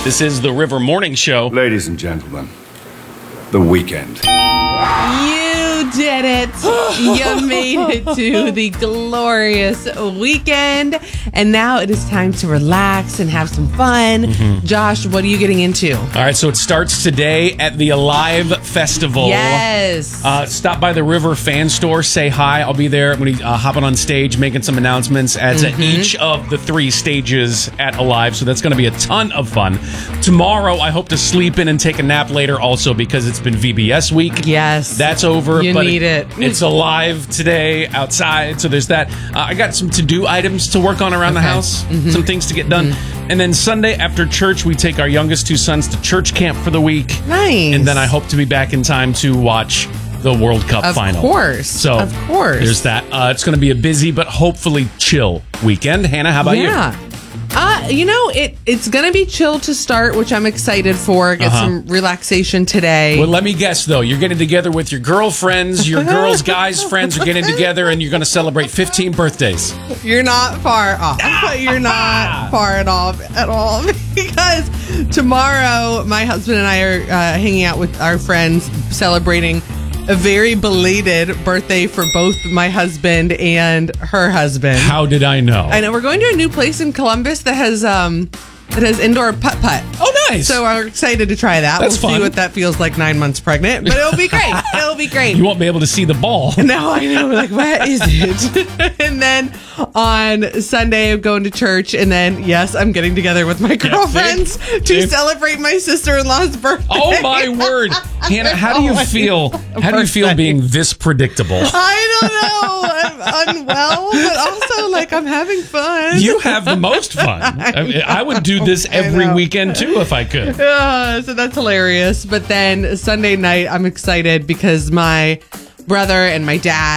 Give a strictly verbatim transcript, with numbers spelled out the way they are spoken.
This is the River Morning Show. Ladies and gentlemen, the weekend. You did it. You made it to the glorious weekend. And now it is time to relax and have some fun. Mm-hmm. Josh, what are you getting into? All right, so it starts today at the Alive Festival. Yes. Uh, stop by the River Fan Store, say hi. I'll be there. I'm going to be uh, hopping on stage, making some announcements at mm-hmm. each of the three stages at Alive. So that's going to be a ton of fun. Tomorrow, I hope to sleep in and take a nap later also because it's been V B S week. Yes. That's over. You but need it. It's Alive today outside. So there's that. Uh, I got some to-do items to work on around okay. the house. Mm-hmm. Some things to get done. Mm-hmm. And then Sunday after church, we take our youngest two sons to church camp for the week. Nice. And then I hope to be back in time to watch the World Cup of final. Of course. So of course. There's that. Uh, it's going to be a busy but hopefully chill weekend. Hannah, how about yeah. you? Uh, you know, it it's going to be chill to start, which I'm excited for. Get uh-huh. some relaxation today. Well, let me guess, though. You're getting together with your girlfriends, your girls, guys, friends are getting together, and you're going to celebrate fifteen birthdays. You're not far off. Ah! You're not far at all, at all. Because tomorrow, my husband and I are uh, hanging out with our friends, celebrating a very belated birthday for both my husband and her husband. How did I know? I know. We're going to a new place in Columbus that has um that has indoor putt-putt. Oh, nice. So we're excited to try that. That's we'll fun. see what that feels like nine months pregnant, but it'll be great. It'll be great. You won't be able to see the ball. No, I know. We're like, what is it? And then on Sunday, I'm going to church. And then, yes, I'm getting together with my girlfriends yeah, to yeah. celebrate my sister-in-law's birthday. Oh, my word. Hannah, how do you oh, feel? How do you feel being this predictable? I don't know. I'm unwell, but also, like, I'm having fun. You have the most fun. I, mean, I would do this every weekend, too, if I could. Uh, so that's hilarious. But then Sunday night, I'm excited because my brother and my dad